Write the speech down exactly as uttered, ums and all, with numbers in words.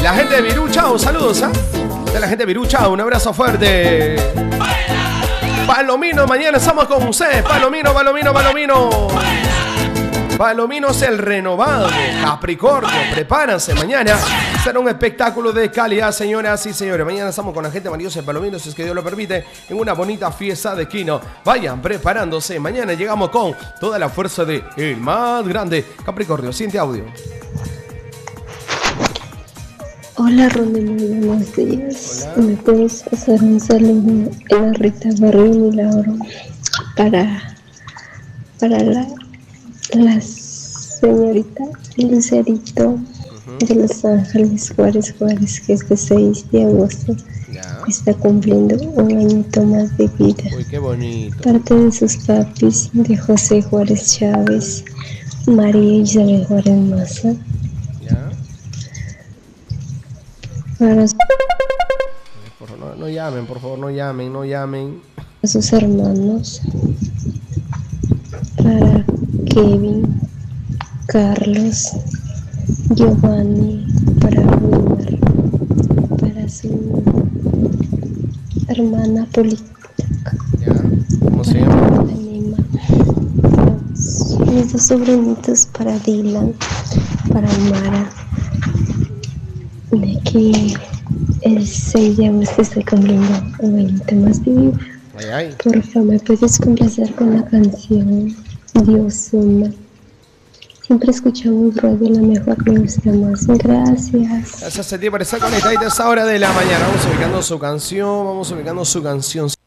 la gente de Virú, chao, saludos, ¿ah? ¿eh? De la gente de Virú, chao, un abrazo fuerte. Palomino, mañana estamos con ustedes. Palomino, Palomino, Palomino. Palomino es el renovado. Capricornio, prepárense. Mañana será un espectáculo de calidad, señoras y señores. Mañana estamos con la gente maravillosa de Palomino, si es que Dios lo permite, en una bonita fiesta de Quino. Vayan preparándose. Mañana llegamos con toda la fuerza de el más grande. Capricornio, siguiente audio. Hola, Ronde, muy buenos días. Hola. ¿Me puedes hacer un saludo en la Rita Barrio Milagro para, para la, la señorita Lucerito uh-huh. de Los Ángeles Juárez Juárez, que este seis de agosto yeah. está cumpliendo un añito más de vida? Uy, qué bonito. Parte de sus papis, de José Juárez Chávez, María Isabel Juárez Maza. Para por, no, no llamen, por favor, no llamen, no llamen. A sus hermanos, para Kevin, Carlos, Giovanni, para Wilmar, para su hermana política. ¿Ya? ¿Cómo se llama? Mis dos sobrinitos, para Dylan, para Mara. De que el seis de agosto estoy cumpliendo un añito más de vida. Ay, ay. Por favor, ¿me puedes complacer con la canción Dios Suma? Siempre escuchamos radio, la mejor, me gusta más. Gracias. Gracias a ti por estar conectado a esta hora de la mañana. Vamos ubicando su canción, vamos ubicando su canción.